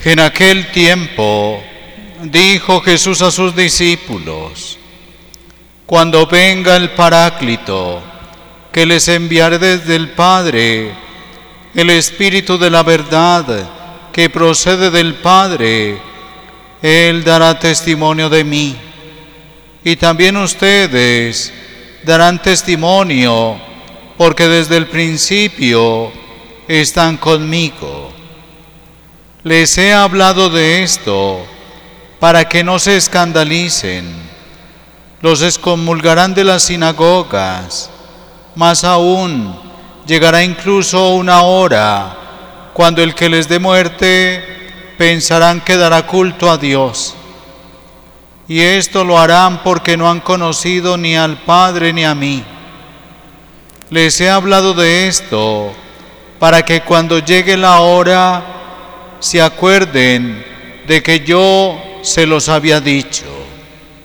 En aquel tiempo dijo Jesús a sus discípulos: Cuando venga el Paráclito, que les enviaré desde el Padre, el Espíritu de la verdad, que procede del Padre, Él dará testimonio de mí. Y también ustedes darán testimonio, porque desde el principio están conmigo. Les he hablado de esto para que no se escandalicen. Los excomulgarán de las sinagogas. Más aún, llegará incluso una hora cuando el que les dé muerte pensarán que dará culto a Dios. Y esto lo harán porque no han conocido ni al Padre ni a mí. Les he hablado de esto para que cuando llegue la hora se acuerden de que yo se los había dicho.